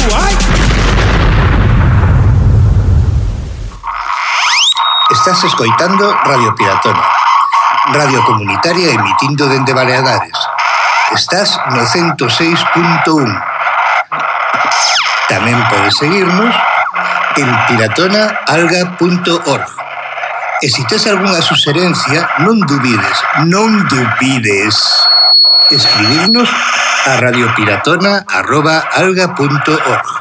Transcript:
Guai! Estás escoitando Radio Piratona, radio comunitaria emitindo dende Baleares. Estás no 106.1. Tamén podes seguirnos en piratonaalga.org. E se tes algunha suxerencia, non dubides escribirnos a radiopiratona@alga.org.